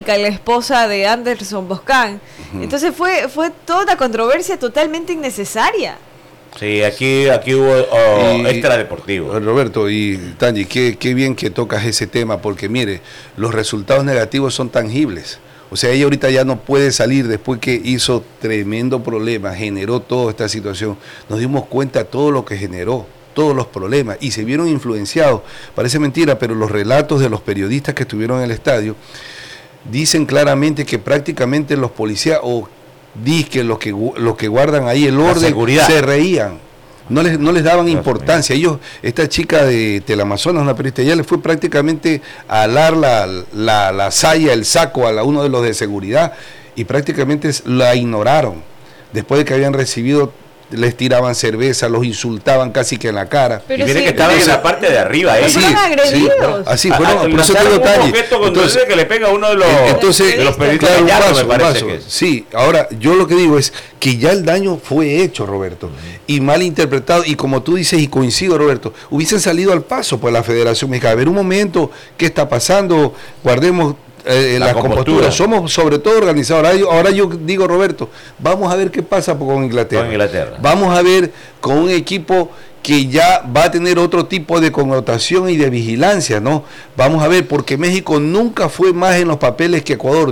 polémica la esposa de Anderson Boscan. Entonces fue toda una controversia totalmente innecesaria. Sí, aquí hubo extradeportivo. Roberto y Tangi, qué bien que tocas ese tema, porque mire, los resultados negativos son tangibles. O sea, ella ahorita ya no puede salir después que hizo tremendo problema, generó toda esta situación. Nos dimos cuenta de todo lo que generó, todos los problemas, y se vieron influenciados. Parece mentira, pero los relatos de los periodistas que estuvieron en el estadio dicen claramente que prácticamente los policías o disque los que guardan ahí el orden se reían. No les daban importancia. Ellos, esta chica de Teleamazonas, una periodista, ella le fue prácticamente a alar la saya, el saco a uno de los de seguridad, y prácticamente la ignoraron. Después de que habían recibido, les tiraban cerveza, los insultaban casi que en la cara. Pero y miren que estaban en la parte de arriba. Fueron agredidos. Así fueron, por eso te digo, Tani. Entonces que le pega a uno de los periodistas. Claro, me parece que es. Sí, ahora yo lo que digo es que ya el daño fue hecho, Roberto, y mal interpretado, y como tú dices, y coincido, Roberto, hubiesen salido al paso por la Federación Mexicana. A ver un momento, ¿qué está pasando? Guardemos la compostura. Somos sobre todo organizados. Ahora yo digo, Roberto, vamos a ver qué pasa con Inglaterra. Vamos a ver con un equipo que ya va a tener otro tipo de connotación y de vigilancia, ¿no? Vamos a ver, porque México nunca fue más en los papeles que Ecuador,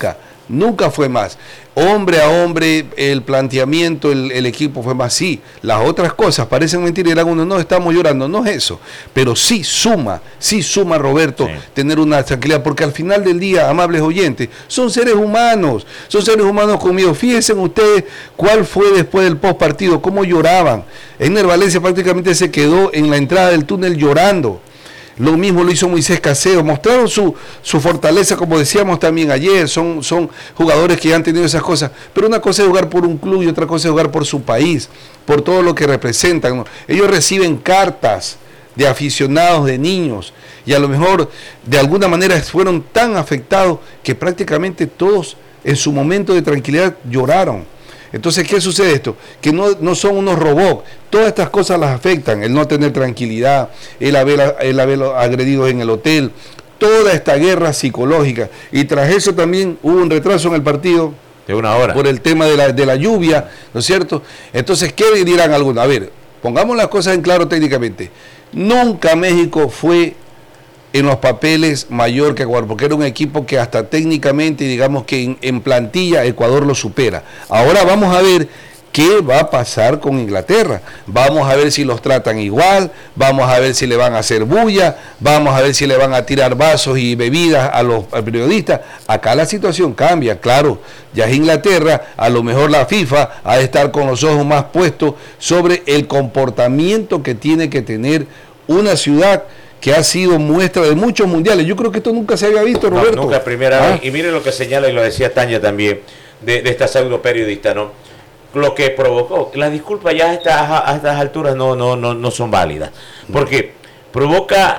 nunca fue más. Hombre a hombre, el planteamiento, el equipo fue más. Sí, las otras cosas parecen mentira, eran uno, no, estamos llorando, no es eso, pero sí suma, Roberto, tener una tranquilidad, porque al final del día, amables oyentes, son seres humanos conmigo. Fíjense ustedes cuál fue después del post partido, cómo lloraban. Ener Valencia prácticamente se quedó en la entrada del túnel llorando. Lo mismo lo hizo Moisés Caseo, mostraron su fortaleza, como decíamos también ayer, son jugadores que ya han tenido esas cosas, pero una cosa es jugar por un club y otra cosa es jugar por su país, por todo lo que representan, ¿no? Ellos reciben cartas de aficionados, de niños, y a lo mejor de alguna manera fueron tan afectados que prácticamente todos en su momento de tranquilidad lloraron. Entonces, ¿qué sucede esto? Que no son unos robots. Todas estas cosas las afectan. El no tener tranquilidad, el haber agredido en el hotel, toda esta guerra psicológica. Y tras eso también hubo un retraso en el partido. De 1 hora. Por el tema de la lluvia, ¿no es cierto? Entonces, ¿qué dirán algunos? A ver, pongamos las cosas en claro técnicamente. Nunca México fue en los papeles mayor que Ecuador, porque era un equipo que hasta técnicamente, digamos que en plantilla, Ecuador lo supera. Ahora vamos a ver qué va a pasar con Inglaterra. Vamos a ver si los tratan igual, vamos a ver si le van a hacer bulla, vamos a ver si le van a tirar vasos y bebidas al periodistas. Acá la situación cambia, claro, ya es Inglaterra, a lo mejor la FIFA ha de estar con los ojos más puestos sobre el comportamiento que tiene que tener una ciudad que ha sido muestra de muchos mundiales. Yo creo que esto nunca se había visto, Roberto. Nunca, primera vez. Y mire lo que señala, y lo decía Tania también, de esta pseudo periodista, ¿no? Lo que provocó, las disculpas ya a estas alturas no son válidas, porque provoca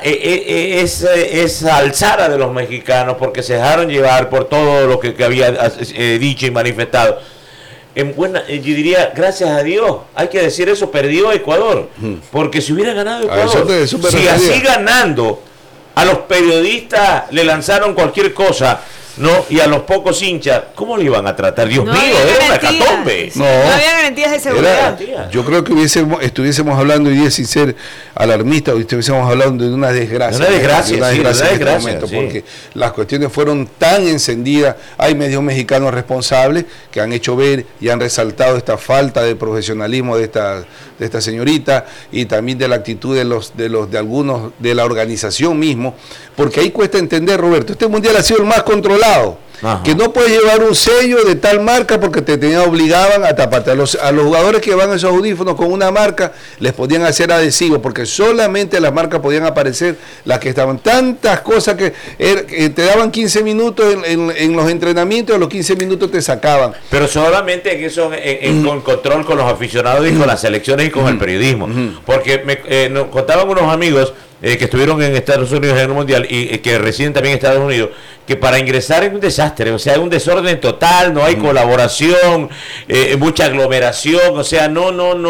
esa alzada de los mexicanos, porque se dejaron llevar por todo lo que había dicho y manifestado. Yo diría, gracias a Dios, hay que decir eso, perdió Ecuador, porque si hubiera ganado Ecuador, si así ganando, a los periodistas le lanzaron cualquier cosa, ¿no? Y a los pocos hinchas, ¿cómo le iban a tratar? Dios mío, era una hecatombe. No había garantías de seguridad. Yo creo que estuviésemos hablando hoy día sin ser alarmistas, o estuviésemos hablando de una desgracia. Una desgracia, porque las cuestiones fueron tan encendidas. Hay medios mexicanos responsables que han hecho ver y han resaltado esta falta de profesionalismo de esta señorita, y también de la actitud de algunos de la organización mismo, porque ahí cuesta entender, Roberto, este mundial ha sido el más controlado. Ajá. Que no puedes llevar un sello de tal marca porque te obligaban a taparte. A los jugadores que van a esos audífonos con una marca les podían hacer adhesivos, porque solamente las marcas podían aparecer las que estaban. Tantas cosas que te daban 15 minutos en los entrenamientos, a los 15 minutos te sacaban. Pero solamente en eso, con control con los aficionados y con las selecciones y con el periodismo. Porque nos contaban unos amigos que estuvieron en Estados Unidos en el Mundial y que residen también en Estados Unidos, que para ingresar es un desastre, o sea, es un desorden total, no hay colaboración, mucha aglomeración, o sea, no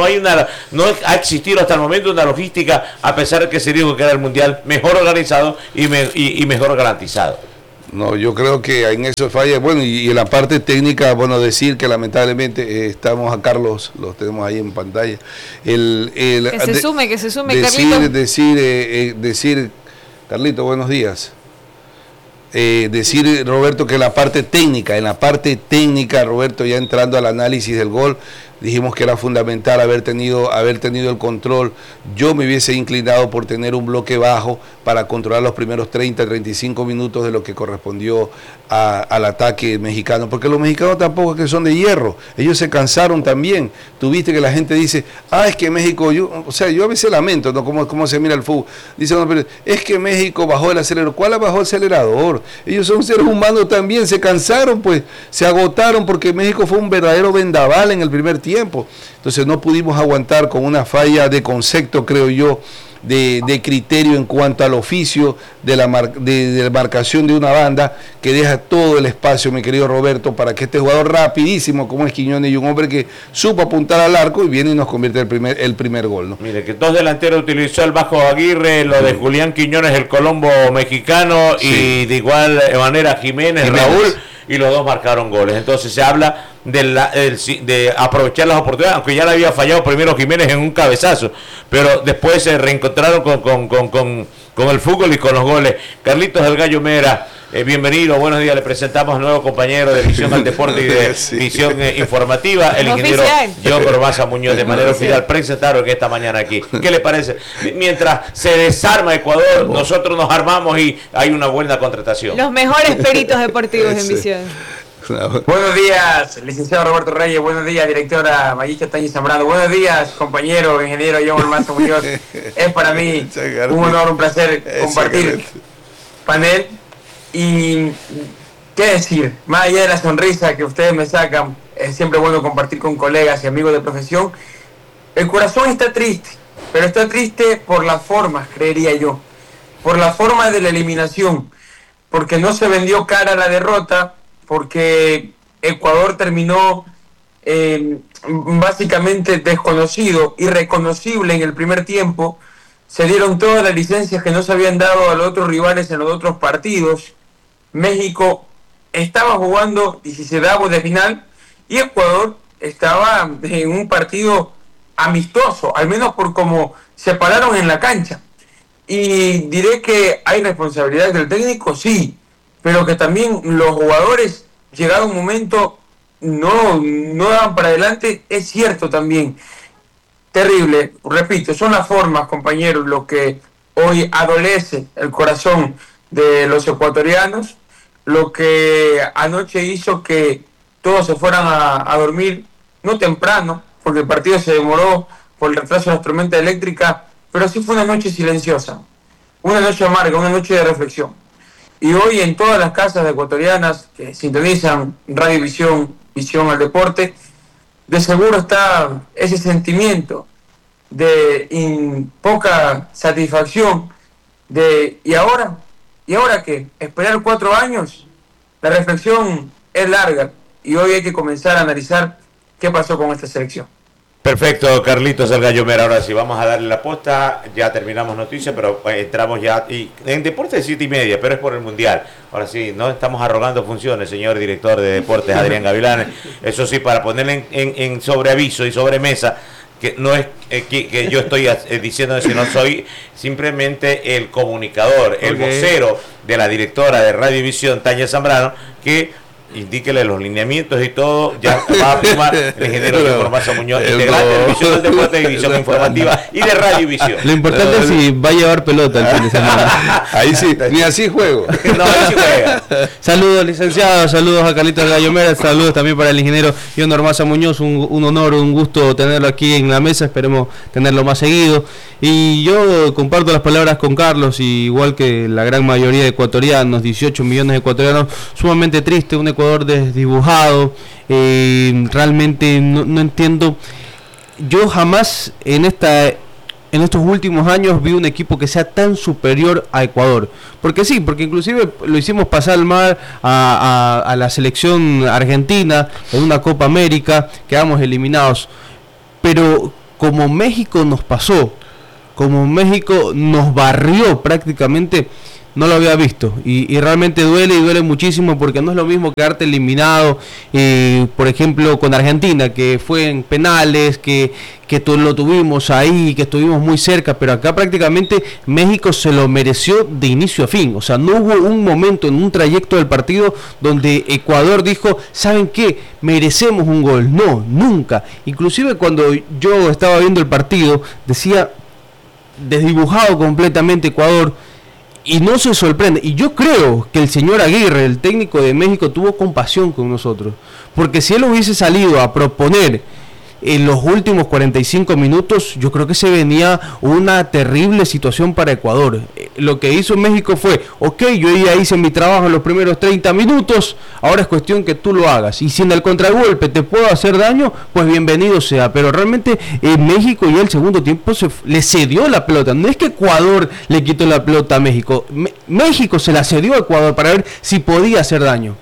ha existido hasta el momento una logística, a pesar de que se dijo que era el Mundial mejor organizado y mejor garantizado. No, yo creo que en eso falla. Bueno, y en la parte técnica, bueno, decir que lamentablemente estamos a Carlos, los tenemos ahí en pantalla. Que se sume, Carlito. Decir, Carlito, buenos días. Decir, Roberto, que en la parte técnica, Roberto, ya entrando al análisis del gol, dijimos que era fundamental haber tenido el control. Yo me hubiese inclinado por tener un bloque bajo para controlar los primeros 30, 35 minutos de lo que correspondió al ataque mexicano, porque los mexicanos tampoco es que son de hierro, ellos se cansaron también. Tuviste que la gente dice, es que México, yo a veces lamento, ¿no? Cómo se mira el fútbol. Dice, no, pero es que México bajó el acelerador. ¿Cuál bajó el acelerador? Ellos son seres humanos también, se cansaron, pues, se agotaron, porque México fue un verdadero vendaval en el primer tiempo. Entonces no pudimos aguantar, con una falla de concepto, creo yo, de criterio en cuanto al oficio de la marcación de una banda, que deja todo el espacio, mi querido Roberto, para que este jugador rapidísimo como es Quiñones, y un hombre que supo apuntar al arco, y viene y nos convierte el primer gol, ¿no? Mire, que dos delanteros utilizó el Vasco Aguirre, lo de Julián Quiñones, el colombo mexicano, y de igual manera Jiménez, Raúl, y los dos marcaron goles. Entonces se habla de aprovechar las oportunidades, aunque ya le había fallado primero Jiménez en un cabezazo, pero después se reencontraron con el fútbol y con los goles. Carlitos del Gallo Mera, bienvenido, buenos días, le presentamos a nuevo compañero de Visión al Deporte y de Visión Informativa, el ingeniero John Ormaza Muñoz, de manera oficial, presentaron esta mañana aquí. ¿Qué le parece? Mientras se desarma Ecuador, nosotros nos armamos y hay una buena contratación. Los mejores peritos deportivos en Visión. Buenos días, licenciado Roberto Reyes. Buenos días, directora Mayisha Tañi Zambrano. Buenos días, compañero ingeniero John Ormaza Muñoz. Es para mí un honor, un placer compartir panel. Y qué decir, más allá de la sonrisa que ustedes me sacan, es siempre bueno compartir con colegas y amigos de profesión. El corazón está triste, pero está triste por las formas, creería yo, por la forma de la eliminación, porque no se vendió cara la derrota, porque Ecuador terminó básicamente desconocido, irreconocible en el primer tiempo. Se dieron todas las licencias que no se habían dado a los otros rivales en los otros partidos. México estaba jugando 16avos de final y Ecuador estaba en un partido amistoso, al menos por cómo se pararon en la cancha. Y diré que hay responsabilidad del técnico, sí, pero que también los jugadores, llegado un momento, no daban para adelante, es cierto también. Terrible, repito, son las formas, compañeros, lo que hoy adolece el corazón de los ecuatorianos, lo que anoche hizo que todos se fueran a dormir, no temprano, porque el partido se demoró por el retraso de la tormenta eléctrica, pero sí fue una noche silenciosa, una noche amarga, una noche de reflexión. Y hoy en todas las casas ecuatorianas que sintonizan Radio Visión al Deporte, de seguro está ese sentimiento de poca satisfacción, de ¿y ahora qué? ¿Esperar 4 años? La reflexión es larga y hoy hay que comenzar a analizar qué pasó con esta selección. Perfecto, Carlitos del Gallo Mera. Ahora sí, vamos a darle la posta. Ya terminamos noticias, pero entramos ya. Y en deporte de 7:30, pero es por el Mundial. Ahora sí, no estamos arrogando funciones, señor director de deportes, Adrián Gavilanes. Eso sí, para ponerle en sobreaviso y sobremesa, que no es que yo estoy diciendo eso, no soy simplemente el comunicador, el vocero de la directora de Radiovisión, Tañi Zambrano, que indíquele los lineamientos y todo, ya va a firmar el ingeniero John Ormaza Muñoz, integrante de Visión del Deporte, de Visión Informativa y de Radiovisión. Lo importante es si va a llevar pelota el fin de semana. Ahí sí, ni así juego. No, ahí sí juega. Saludos, licenciado, saludos a Carlitos del Gallo Mera, saludos también para el ingeniero John Ormaza Muñoz, un honor, un gusto tenerlo aquí en la mesa, esperemos tenerlo más seguido. Y yo comparto las palabras con Carlos, igual que la gran mayoría de ecuatorianos, 18 millones de ecuatorianos, sumamente triste, un Ecuador desdibujado. Realmente no entiendo. Yo jamás en estos últimos años vi un equipo que sea tan superior a Ecuador, porque inclusive lo hicimos pasar mal a la selección argentina en una Copa América, quedamos eliminados, pero como México nos pasó, como México nos barrió prácticamente, no lo había visto y realmente duele y duele muchísimo porque no es lo mismo quedarte eliminado, por ejemplo con Argentina, que fue en penales, que lo tuvimos ahí, que estuvimos muy cerca, pero acá prácticamente México se lo mereció de inicio a fin. O sea, no hubo un momento en un trayecto del partido donde Ecuador dijo, ¿saben qué? Merecemos un gol. No, nunca. Inclusive cuando yo estaba viendo el partido, decía, desdibujado completamente Ecuador, y no se sorprende. Y yo creo que el señor Aguirre, el técnico de México, tuvo compasión con nosotros, porque si él hubiese salido a proponer en los últimos 45 minutos, yo creo que se venía una terrible situación para Ecuador. Lo que hizo México fue, ok, yo ya hice mi trabajo en los primeros 30 minutos, ahora es cuestión que tú lo hagas, y si en el contragolpe te puedo hacer daño, pues bienvenido sea. Pero realmente México ya el segundo tiempo le cedió la pelota. No es que Ecuador le quitó la pelota a México, México se la cedió a Ecuador para ver si podía hacer daño.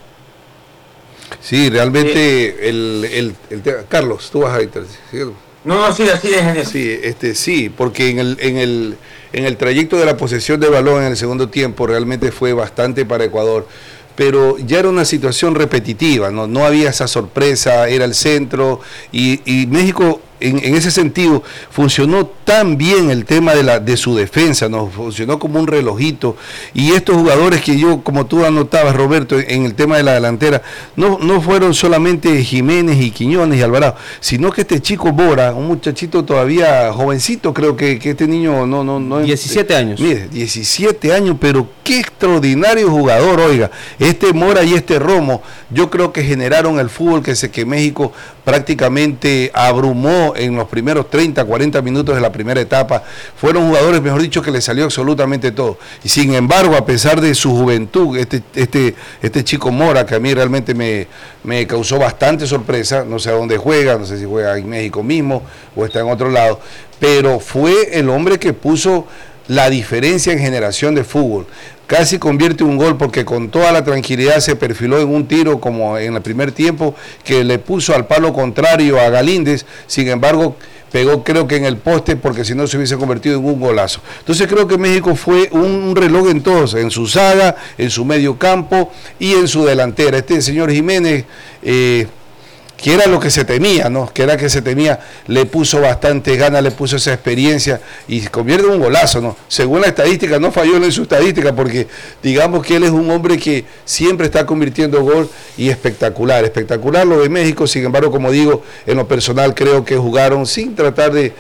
Sí, realmente Carlos, tú vas a intervenir. ¿Sí? No, sí, así es. Sí, sí, porque en el trayecto de la posesión de balón en el segundo tiempo realmente fue bastante para Ecuador, pero ya era una situación repetitiva, no había esa sorpresa, era el centro y México en ese sentido funcionó tan bien el tema de su defensa, ¿no? Funcionó como un relojito, y estos jugadores que yo, como tú anotabas, Roberto, en el tema de la delantera, no fueron solamente Jiménez y Quiñones y Alvarado, sino que este chico Mora, un muchachito todavía jovencito, creo que este niño no 17 años. Mire, 17 años, pero qué extraordinario jugador, oiga, este Mora y este Romo, yo creo que generaron el fútbol que México prácticamente abrumó en los primeros 30, 40 minutos de la primera etapa. Fueron jugadores, mejor dicho, que les salió absolutamente todo. Y sin embargo, a pesar de su juventud, este chico Mora, que a mí realmente me causó bastante sorpresa, no sé a dónde juega, no sé si juega en México mismo o está en otro lado, pero fue el hombre que puso la diferencia en generación de fútbol. Casi convierte un gol porque con toda la tranquilidad se perfiló en un tiro como en el primer tiempo que le puso al palo contrario a Galíndez, sin embargo pegó creo que en el poste porque si no se hubiese convertido en un golazo. Entonces creo que México fue un reloj en todos, en su saga, en su medio campo y en su delantera. Este señor Jiménez, que era lo que se temía, ¿no? Que era que se temía, le puso bastante ganas, le puso esa experiencia y se convierte en un golazo, ¿no? Según la estadística, no falló en su estadística porque digamos que él es un hombre que siempre está convirtiendo gol y espectacular lo de México. Sin embargo, como digo, en lo personal creo que jugaron sin tratar de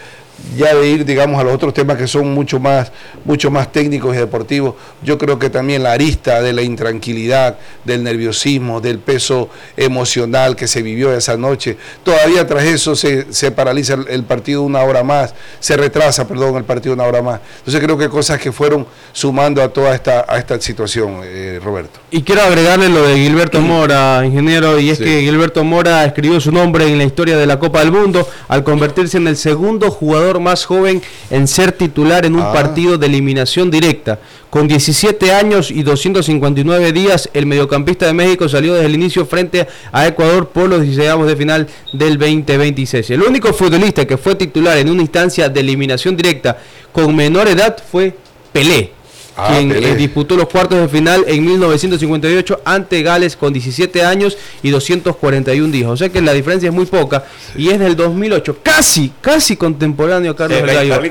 ir, digamos, a los otros temas que son mucho más técnicos y deportivos. Yo creo que también la arista de la intranquilidad, del nerviosismo, del peso emocional que se vivió esa noche, todavía tras eso se paraliza el partido una hora más, se retrasa, el partido una hora más. Entonces creo que cosas que fueron sumando a toda esta situación, Roberto. Y quiero agregarle lo de Gilberto Mora, ingeniero, y es que Gilberto Mora escribió su nombre en la historia de la Copa del Mundo al convertirse en el segundo jugador más joven en ser titular en un partido de eliminación directa. Con 17 años y 259 días, el mediocampista de México salió desde el inicio frente a Ecuador por los 16avos de final del 2026. El único futbolista que fue titular en una instancia de eliminación directa con menor edad fue Pelé, quien disputó los cuartos de final en 1958 ante Gales con 17 años y 241 días. O sea que la diferencia es muy poca y es del 2008, casi contemporáneo a Carlitos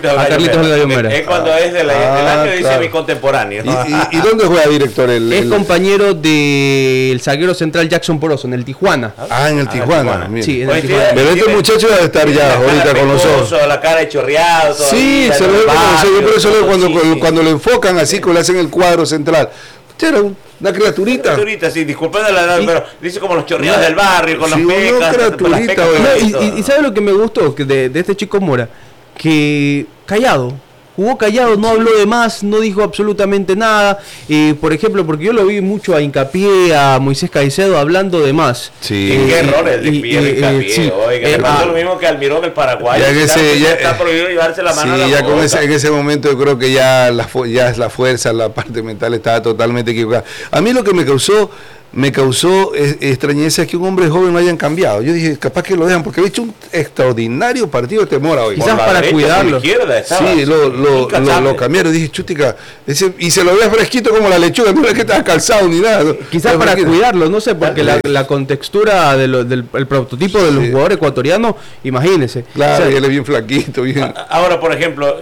del Gallo Mera. Es cuando es del año, dice mi contemporáneo. ¿Y dónde juega, director? Es compañero del zaguero central Jackson Poroso, en el Tijuana. En el Tijuana. Sí, en el Tijuana. Me ve que el muchacho debe estar ya ahorita con nosotros. La cara chorreado. Sí, se lo ve yo por eso cuando lo enfocan así, que le hacen el cuadro central. Era una criaturita. Sí, disculpen la edad, pero dice como los chorreados del barrio, con las pecas. Y ¿sabe lo que me gustó de este chico Mora? Que jugó callado, no habló de más, no dijo absolutamente nada. Por ejemplo, porque yo lo vi mucho a Hincapié, a Moisés Caicedo hablando de más. Sí. ¿Qué errores de Hincapié? Oiga, le pasó lo mismo que Almirón, el paraguayo. Está prohibido llevarse la mano a la boca. En ese momento yo creo que ya es la fuerza, la parte mental estaba totalmente equivocada. A mí lo que me causó me causó extrañeza que un hombre joven no hayan cambiado. Yo dije, capaz que lo dejan, porque había hecho un extraordinario partido de Temora hoy. Quizás para cuidarlo. Sí, lo cambiaron. Dije, chutica, y se lo ve fresquito como la lechuga, no es que estaba calzado ni nada. Quizás para cuidarlo, no sé, porque la contextura del prototipo de los jugadores ecuatorianos, imagínense. Claro, él es bien flaquito. Bien. Ahora, por ejemplo,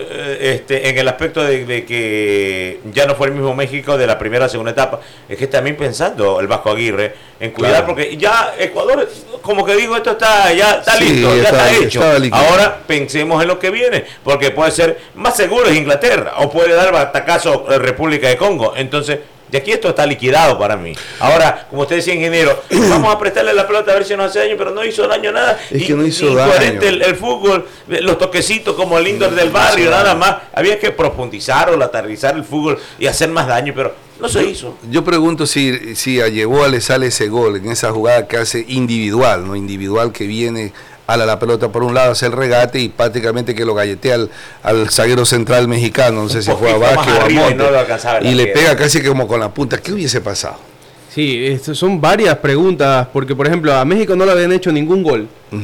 en el aspecto de que ya no fue el mismo México de la primera a segunda etapa, es que también pensando el Vasco Aguirre en cuidar, claro, porque ya Ecuador, como que digo, esto está listo, ya está hecho. Ahora pensemos en lo que viene, porque puede ser más seguro es Inglaterra, o puede dar batacazo República de Congo. Entonces, de aquí esto está liquidado para mí. Ahora, como usted decía, ingeniero, vamos a prestarle la pelota a ver si nos hace daño, pero no hizo daño nada. Es que no hizo daño. Incoherente el fútbol, los toquecitos como el indoor del barrio, nada más. Había que profundizar o lateralizar el fútbol y hacer más daño, pero no se hizo. Yo pregunto si a Yeboah le sale ese gol en esa jugada que hace individual, ¿no? Individual, que viene a la pelota por un lado, hace el regate y prácticamente que lo galletea al zaguero central mexicano, no sé si fue a Vázquez o a Monte, y le pega casi como con la punta. ¿Qué hubiese pasado? Sí, son varias preguntas, porque por ejemplo a México no le habían hecho ningún gol.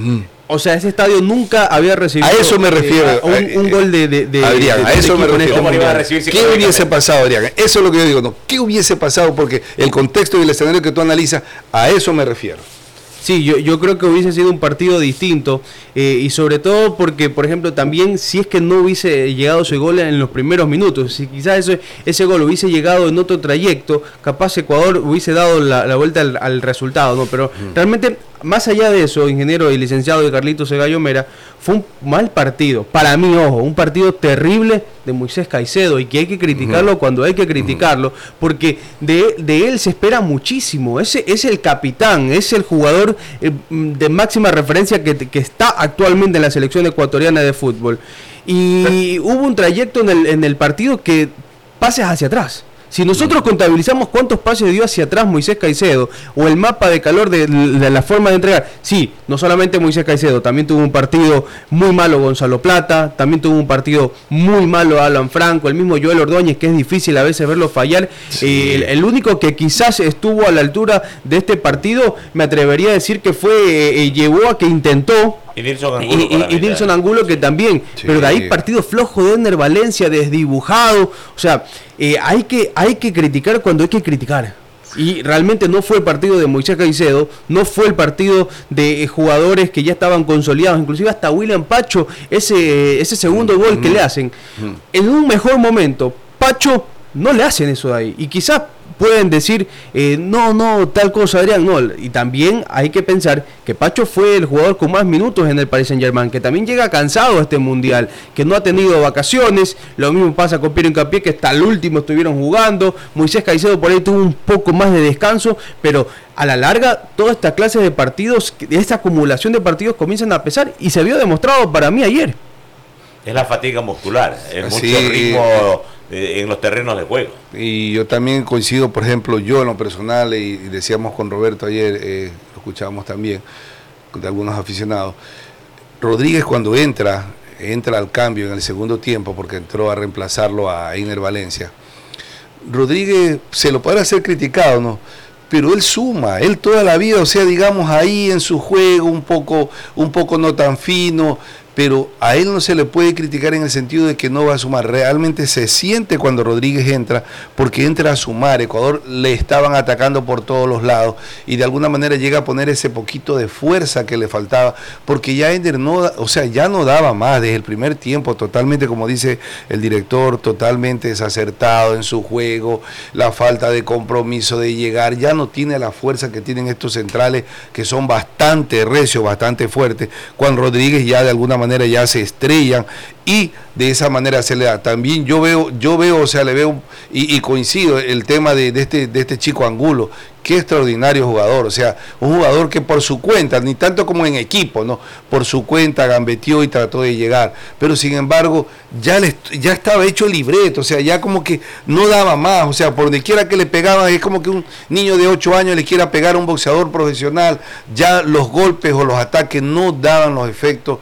O sea, ese estadio nunca había recibido... A eso me refiero. Un gol de Adrián, a eso me refiero. ¿Qué hubiese pasado, Adrián? Eso es lo que yo digo. No, ¿qué hubiese pasado? Porque el contexto y el escenario que tú analizas, a eso me refiero. Sí, yo creo que hubiese sido un partido distinto, y sobre todo porque, por ejemplo, también si es que no hubiese llegado ese gol en los primeros minutos, si quizás ese gol hubiese llegado en otro trayecto, capaz Ecuador hubiese dado la vuelta al resultado, ¿no? Pero realmente, más allá de eso, ingeniero y licenciado de Carlitos Gallo Mera, fue un mal partido, para mí, ojo, un partido terrible de Moisés Caicedo, y que hay que criticarlo cuando hay que criticarlo, porque de él se espera muchísimo. Es el capitán, es el jugador de máxima referencia que está actualmente en la selección ecuatoriana de fútbol, y hubo un trayecto en el partido que pases hacia atrás. Si nosotros contabilizamos cuántos pases dio hacia atrás Moisés Caicedo, o el mapa de calor de la forma de entregar, sí, no solamente Moisés Caicedo, también tuvo un partido muy malo Gonzalo Plata, también tuvo un partido muy malo Alan Franco, el mismo Joel Ordóñez, que es difícil a veces verlo fallar. Sí. El único que quizás estuvo a la altura de este partido, me atrevería a decir que fue Yeboah, que intentó, y Nilson Angulo, que también, sí. Pero de ahí partido flojo de Ender Valencia, desdibujado. O sea, hay que criticar cuando hay que criticar. Y realmente no fue el partido de Moisés Caicedo, no fue el partido de jugadores que ya estaban consolidados, inclusive hasta William Pacho, ese segundo gol que le hacen. En un mejor momento, Pacho no le hacen eso de ahí. Y quizás pueden decir, no, tal cosa, Adrián, no. Y también hay que pensar que Pacho fue el jugador con más minutos en el Paris Saint-Germain, que también llega cansado a este mundial, que no ha tenido vacaciones. Lo mismo pasa con Piero Hincapié, que hasta el último estuvieron jugando. Moisés Caicedo por ahí tuvo un poco más de descanso, pero a la larga toda esta clase de partidos, esta acumulación de partidos comienzan a pesar, y se vio demostrado para mí ayer. Es la fatiga muscular, el mucho ritmo en los terrenos de juego. Y yo también coincido, por ejemplo, yo en lo personal, y decíamos con Roberto ayer, lo escuchábamos también de algunos aficionados, Rodríguez cuando entra al cambio en el segundo tiempo, porque entró a reemplazarlo a Einer Valencia, Rodríguez se lo podrá hacer criticado, ¿no? Pero él suma, él toda la vida, o sea, digamos ahí en su juego un poco no tan fino, pero a él no se le puede criticar en el sentido de que no va a sumar. Realmente se siente cuando Rodríguez entra, porque entra a sumar. Ecuador le estaban atacando por todos los lados y de alguna manera llega a poner ese poquito de fuerza que le faltaba, porque ya Ender ya no daba más desde el primer tiempo, totalmente, como dice el director, totalmente desacertado en su juego, la falta de compromiso de llegar, ya no tiene la fuerza que tienen estos centrales, que son bastante recios, bastante fuertes, cuando Rodríguez ya de alguna manera ya se estrellan, y de esa manera se le da. También yo veo, o sea, le veo y coincido el tema de este chico Angulo. Qué extraordinario jugador, o sea, un jugador que por su cuenta, ni tanto como en equipo, no, por su cuenta gambeteó y trató de llegar, pero sin embargo ya estaba hecho libreto, o sea, ya como que no daba más, o sea, por donde quiera que le pegaban, es como que un niño de 8 años le quiera pegar a un boxeador profesional, ya los golpes o los ataques no daban los efectos.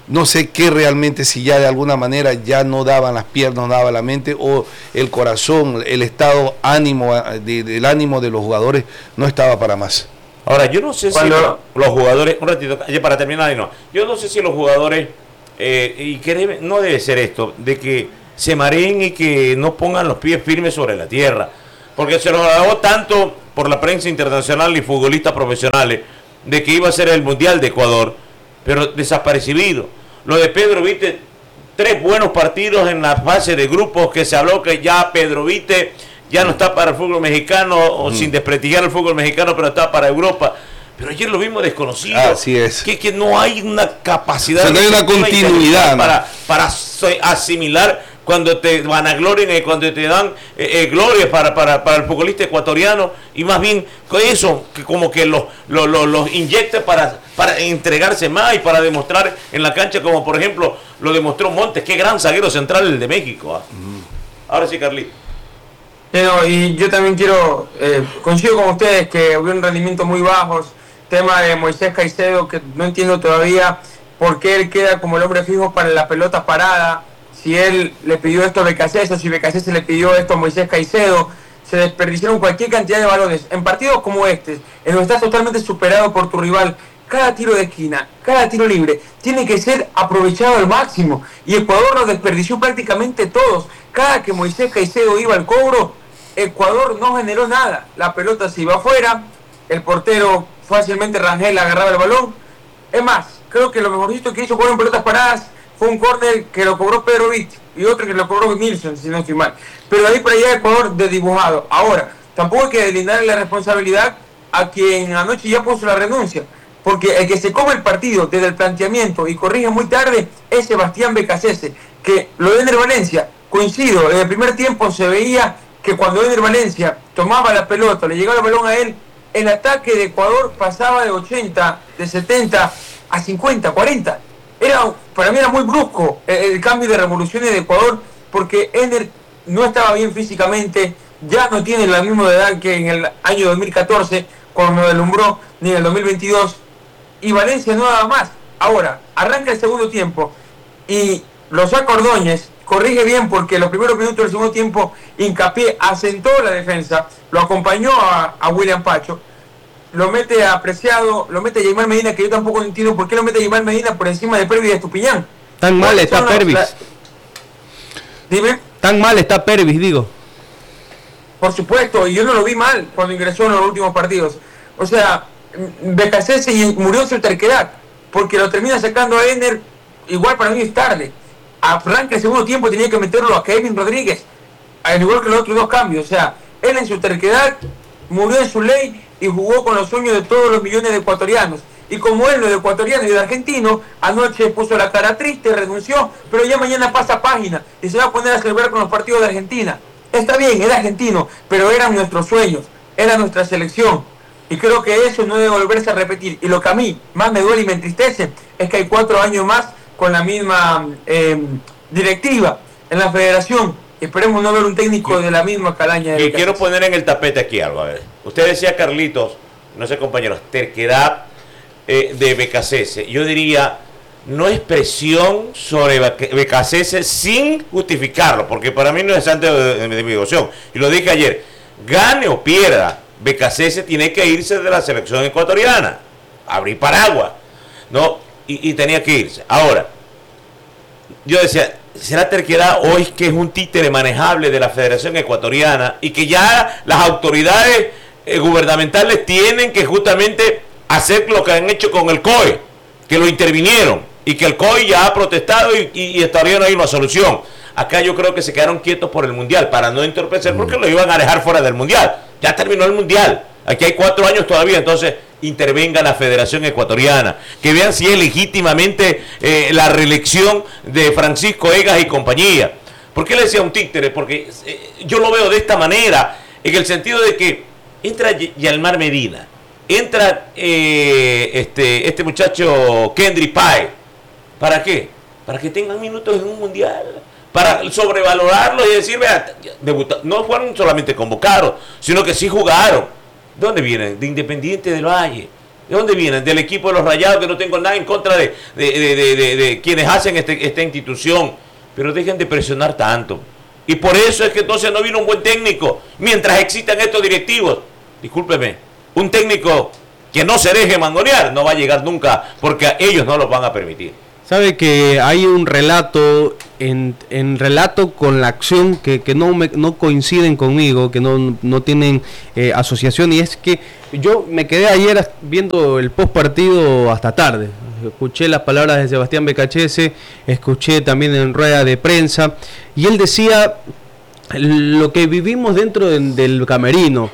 no sé qué realmente, si ya de alguna manera ya no daban las piernas, no daba la mente, o el corazón, el estado ánimo, del ánimo de los jugadores no estaba para más. Ahora, yo no sé si los jugadores, un ratito, para terminar, yo no sé si los jugadores, y que no debe ser esto, de que se mareen y que no pongan los pies firmes sobre la tierra, porque se los alabó tanto por la prensa internacional y futbolistas profesionales de que iba a ser el Mundial de Ecuador, pero desapercibido. Lo de Pedro Vite, 3 buenos partidos en la fase de grupos, que se habló que ya Pedro Vite ya no está para el fútbol mexicano, o sin desprestigiar el fútbol mexicano, pero está para Europa. Pero ayer lo vimos desconocido. Así es. Que no hay una capacidad, o sea, no hay una continuidad para asimilar cuando te vanaglorian y cuando te dan gloria para el futbolista ecuatoriano, y más bien eso, que como que los inyecta para entregarse más y para demostrar en la cancha, como por ejemplo lo demostró Montes, qué gran zaguero central el de México. Ahora sí, Carlito. Y yo también coincido con ustedes que hubo un rendimiento muy bajos. Tema de Moisés Caicedo, que no entiendo todavía por qué él queda como el hombre fijo para la pelota parada. Si él le pidió esto a Becasese, o si Becasese le pidió esto a Moisés Caicedo. Se desperdiciaron cualquier cantidad de balones. En partidos como este, en donde estás totalmente superado por tu rival, cada tiro de esquina, cada tiro libre, tiene que ser aprovechado al máximo. Y Ecuador los desperdició prácticamente todos. Cada que Moisés Caicedo iba al cobro, Ecuador no generó nada. La pelota se iba afuera, el portero fácilmente, Rangel, agarraba el balón. Es más, creo que lo mejorcito que hizo fueron pelotas paradas. Fue un córner que lo cobró Pedro Vite y otro que lo cobró Nilsson, si no estoy mal. Pero de ahí para allá Ecuador desdibujado. Ahora, tampoco hay que deslindar la responsabilidad a quien anoche ya puso la renuncia. Porque el que se come el partido desde el planteamiento y corrige muy tarde es Sebastián Becasese. Que lo de Ener Valencia, coincido, en el primer tiempo se veía que cuando Ener Valencia tomaba la pelota, le llegaba el balón a él, el ataque de Ecuador pasaba de 80, de 70 a 50, 40. Para mí era muy brusco el cambio de revoluciones de Ecuador, porque Ener no estaba bien físicamente, ya no tiene la misma edad que en el año 2014, cuando me deslumbró, ni en el 2022, y Valencia no daba más. Ahora, arranca el segundo tiempo, y lo saca Ordóñez, corrige bien, porque los primeros minutos del segundo tiempo, Hincapié asentó la defensa, lo acompañó a William Pacho, lo mete a Preciado, lo mete a Yeimar Medina, que yo tampoco entiendo por qué lo mete a Yeimar Medina por encima de Pervis y de Estupiñán. Tan mal está Pervis. Dime. Tan mal está Pervis, digo. Por supuesto, y yo no lo vi mal cuando ingresó en los últimos partidos. O sea, Becasese murió en su terquedad, porque lo termina sacando a Ener, igual para mí es tarde. Arranca el segundo tiempo, tenía que meterlo a Kevin Rodríguez, al igual que los otros 2 cambios. O sea, él en su terquedad murió en su ley y jugó con los sueños de todos los millones de ecuatorianos. Y como él, lo de ecuatoriano y de argentino, anoche puso la cara triste, renunció, pero ya mañana pasa página y se va a poner a celebrar con los partidos de Argentina. Está bien, era argentino, pero eran nuestros sueños, era nuestra selección. Y creo que eso no debe volverse a repetir. Y lo que a mí más me duele y me entristece es que hay 4 años más con la misma directiva en la federación. Esperemos no ver un técnico de la misma calaña. Y quiero poner en el tapete aquí algo. A ver, usted decía, Carlitos, no sé, compañeros, terquedad de Becasese. Yo diría, no es presión sobre Becasese sin justificarlo, porque para mí no es santo de mi devoción. Y lo dije ayer, gane o pierda, Becasese tiene que irse de la selección ecuatoriana, abrir paraguas, ¿no? Y tenía que irse. Ahora, yo decía, ¿será terquedad o es que es un títere manejable de la Federación Ecuatoriana y que ya las autoridades gubernamentales tienen que justamente hacer lo que han hecho con el COE, que lo intervinieron y que el COE ya ha protestado y todavía no hay una solución? Acá yo creo que se quedaron quietos por el Mundial para no entorpecer, porque lo iban a dejar fuera del Mundial. Ya terminó el Mundial. Aquí hay 4 años todavía, entonces intervenga la Federación Ecuatoriana, que vean si es legítimamente la reelección de Francisco Egas y compañía. ¿Por qué le decía un títere? Porque yo lo veo de esta manera, en el sentido de que entra Yalmar Medina, entra este muchacho Kendry Páez. ¿Para qué? Para que tengan minutos en un Mundial, para sobrevalorarlo y decir, vea, no fueron solamente convocados, sino que sí jugaron. ¿Dónde vienen? De Independiente del Valle. ¿De dónde vienen? Del equipo de los Rayados, que no tengo nada en contra de quienes hacen esta institución. Pero dejen de presionar tanto. Y por eso es que entonces no vino un buen técnico. Mientras existan estos directivos. Discúlpeme, un técnico que no se deje mangonear no va a llegar nunca, porque ellos no lo van a permitir. Sabe que hay un relato en relato con la acción que no coinciden conmigo, que no tienen asociación, y es que yo me quedé ayer viendo el post partido hasta tarde. Escuché las palabras de Sebastián Becachese, escuché también en rueda de prensa, y él decía lo que vivimos dentro del camerino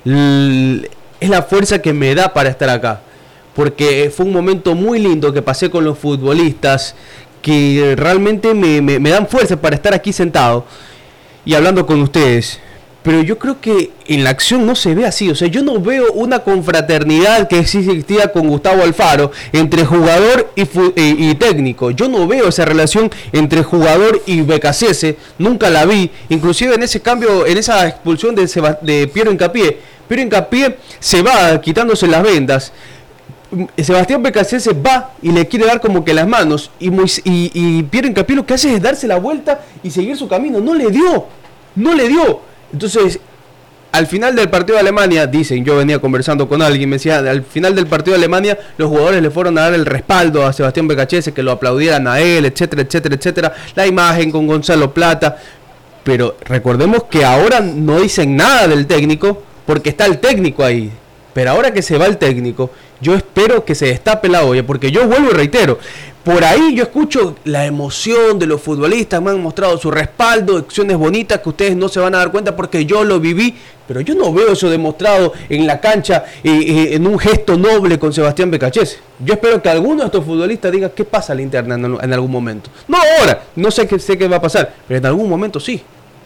es la fuerza que me da para estar acá. Porque fue un momento muy lindo que pasé con los futbolistas, que realmente me dan fuerza para estar aquí sentado y hablando con ustedes. Pero yo creo que en la acción no se ve así. O sea, yo no veo una confraternidad que existía con Gustavo Alfaro entre jugador y técnico. Yo no veo esa relación entre jugador y Becachese. Nunca la vi. Inclusive en ese cambio, en esa expulsión de Piero Hincapié. Piero Hincapié se va quitándose las vendas. Sebastián Becachese va y le quiere dar como que las manos, y Piero Hincapié lo que hace es darse la vuelta y seguir su camino. No le dio. Entonces, al final del partido de Alemania, dicen, yo venía conversando con alguien, me decía, al final del partido de Alemania, los jugadores le fueron a dar el respaldo a Sebastián Becachese, que lo aplaudieran a él, etcétera, etcétera, etcétera. La imagen con Gonzalo Plata. Pero recordemos que ahora no dicen nada del técnico, porque está el técnico ahí. Pero ahora que se va el técnico, yo espero que se destape la olla, porque yo vuelvo y reitero, por ahí yo escucho la emoción de los futbolistas, me han mostrado su respaldo, acciones bonitas que ustedes no se van a dar cuenta porque yo lo viví, pero yo no veo eso demostrado en la cancha, en un gesto noble con Sebastián Becachese. Yo espero que alguno de estos futbolistas diga qué pasa a la interna en algún momento. No ahora, no sé qué va a pasar, pero en algún momento sí.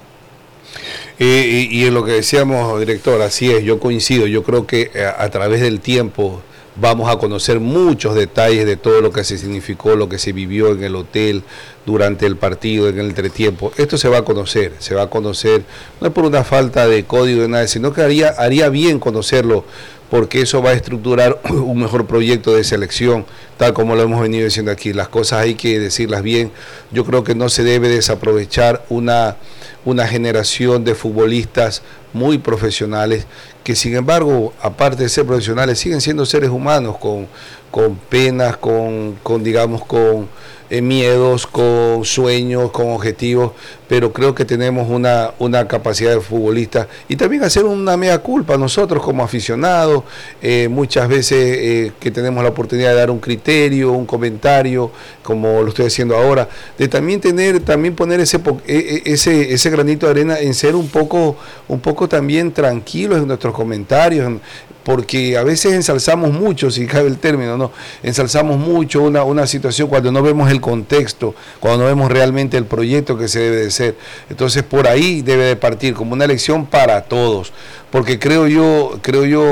Y en lo que decíamos, director, así es, yo coincido, yo creo que a través del tiempo vamos a conocer muchos detalles de todo lo que se significó, lo que se vivió en el hotel durante el partido, en el entretiempo. Esto se va a conocer, no es por una falta de código de nada, sino que haría bien conocerlo, porque eso va a estructurar un mejor proyecto de selección, tal como lo hemos venido diciendo aquí. Las cosas hay que decirlas bien. Yo creo que no se debe desaprovechar una generación de futbolistas muy profesionales, que sin embargo, aparte de ser profesionales, siguen siendo seres humanos con penas, con miedos, con sueños, con objetivos, pero creo que tenemos una capacidad de futbolista, y también hacer una mea culpa nosotros como aficionados, muchas veces que tenemos la oportunidad de dar un criterio, un comentario, como lo estoy haciendo ahora, de también poner ese granito de arena en ser un poco también tranquilos en nuestros comentarios, porque a veces ensalzamos mucho, si cabe el término, ¿no? Ensalzamos mucho una situación cuando no vemos el contexto, cuando no vemos realmente el proyecto que se debe de ser. Entonces por ahí debe de partir como una lección para todos, porque creo yo,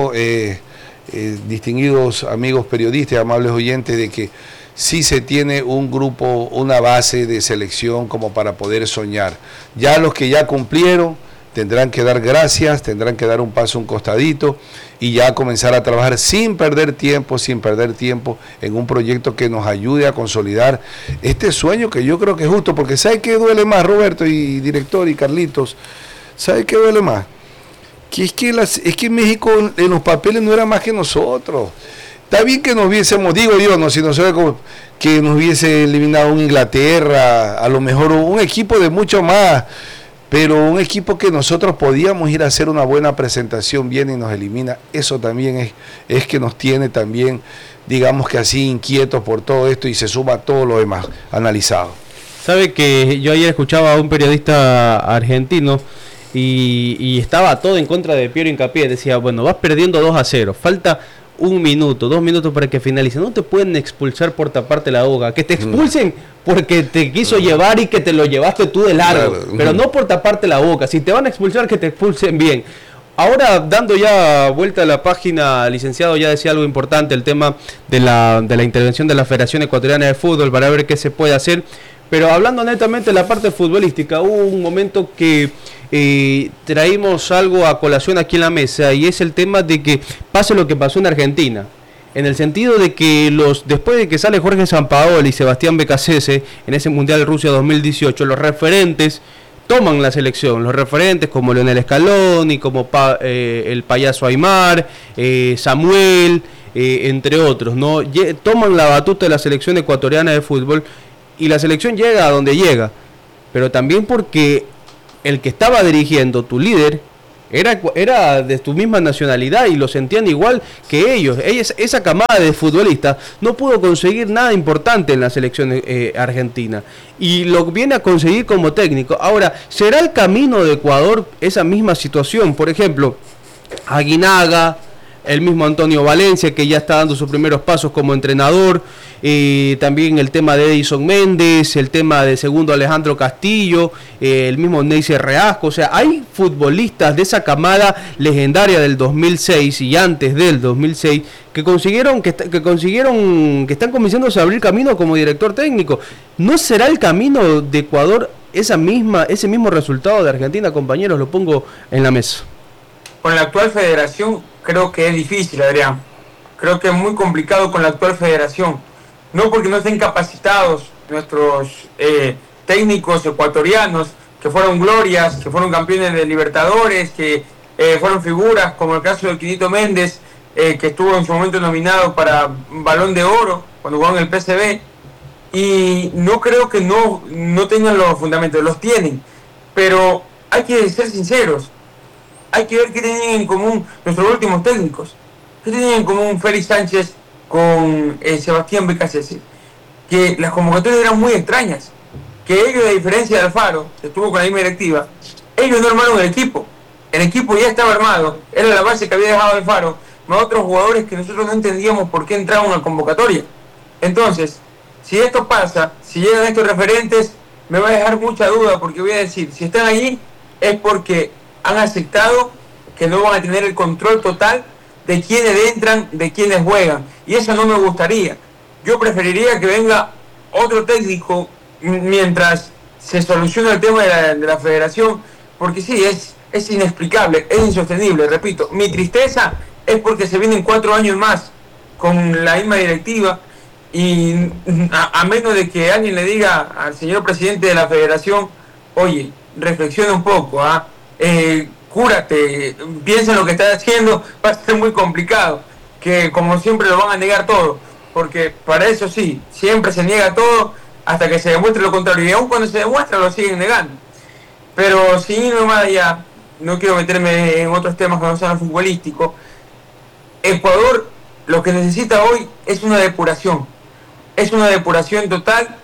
distinguidos amigos periodistas, amables oyentes, de que sí se tiene un grupo, una base de selección como para poder soñar. Ya los que ya cumplieron tendrán que dar gracias, tendrán que dar un paso, un costadito, y ya comenzar a trabajar sin perder tiempo en un proyecto que nos ayude a consolidar este sueño, que yo creo que es justo, porque ¿sabe qué duele más, Roberto y director y Carlitos? ¿Sabe qué duele más? Que es que México en los papeles no era más que nosotros. Está bien que nos hubiésemos, digo yo, no, si no sé cómo, que nos hubiese eliminado un Inglaterra, a lo mejor un equipo de mucho más, pero un equipo que nosotros podíamos ir a hacer una buena presentación, viene y nos elimina. Eso también es que nos tiene también, digamos que así, inquietos por todo esto, y se suma todo lo demás analizado. Sabe que yo ayer escuchaba a un periodista argentino y estaba todo en contra de Piero Hincapié. Decía, bueno, vas perdiendo 2-0, falta 1 minuto, 2 minutos para que finalice. No te pueden expulsar por taparte la boca. Que te expulsen porque te quiso llevar y que te lo llevaste tú de largo, claro, pero no por taparte la boca. Si te van a expulsar, que te expulsen bien. Ahora, dando ya vuelta a la página, licenciado ya decía algo importante, el tema de la intervención de la Federación Ecuatoriana de Fútbol para ver qué se puede hacer. Pero hablando netamente de la parte futbolística, hubo un momento que traímos algo a colación aquí en la mesa, y es el tema de que pase lo que pasó en Argentina. en el sentido de que después de que sale Jorge Sampaoli y Sebastián Becasese en ese Mundial de Rusia 2018, los referentes toman la selección, los referentes como Leonel Scaloni, como el payaso Aymar, Samuel, entre otros, ¿no? Toman la batuta de la selección ecuatoriana de fútbol y la selección llega a donde llega, pero también porque el que estaba dirigiendo, tu líder, era de tu misma nacionalidad y lo sentían igual que ellos. Esa camada de futbolistas no pudo conseguir nada importante en la selección argentina y lo viene a conseguir como técnico. Ahora, ¿será el camino de Ecuador esa misma situación? Por ejemplo, Aguinaga, el mismo Antonio Valencia, que ya está dando sus primeros pasos como entrenador, también el tema de Edison Méndez, el tema de segundo Alejandro Castillo, el mismo Neisser Reasco. O sea, hay futbolistas de esa camada legendaria del 2006 y antes del 2006 que están comenzando a abrir camino como director técnico. ¿No será el camino de Ecuador ese mismo resultado de Argentina, compañeros? Lo pongo en la mesa. Con la actual federación creo que es difícil, Adrián. Creo que es muy complicado con la actual federación. No porque no estén capacitados nuestros técnicos ecuatorianos, que fueron glorias, que fueron campeones de Libertadores, que fueron figuras, como el caso de Quinito Méndez, que estuvo en su momento nominado para Balón de Oro, cuando jugó en el PSV. Y no creo que no tengan los fundamentos, los tienen. Pero hay que ser sinceros. Hay que ver qué tenían en común nuestros últimos técnicos. ¿Qué tenían en común Félix Sánchez con Sebastián Becasese? Que las convocatorias eran muy extrañas. Que ellos, a diferencia de Alfaro, que estuvo con la misma directiva, ellos no armaron el equipo. El equipo ya estaba armado, era la base que había dejado Alfaro, más otros jugadores que nosotros no entendíamos por qué entraban a la convocatoria. Entonces, si esto pasa, si llegan estos referentes, me va a dejar mucha duda, porque voy a decir, si están allí, es porque han aceptado que no van a tener el control total de quiénes entran, de quiénes juegan. Y eso no me gustaría. Yo preferiría que venga otro técnico mientras se soluciona el tema de la federación, porque sí, es inexplicable, es insostenible. Repito, mi tristeza es porque se vienen 4 años más con la misma directiva y a menos de que alguien le diga al señor presidente de la federación, oye, reflexiona un poco, cúrate, piensa en lo que estás haciendo, va a ser muy complicado, que como siempre lo van a negar todo, porque para eso sí, siempre se niega todo hasta que se demuestre lo contrario, y aún cuando se demuestra lo siguen negando. Pero sin irme más allá, no quiero meterme en otros temas que no sean futbolísticos. Ecuador lo que necesita hoy es una depuración total,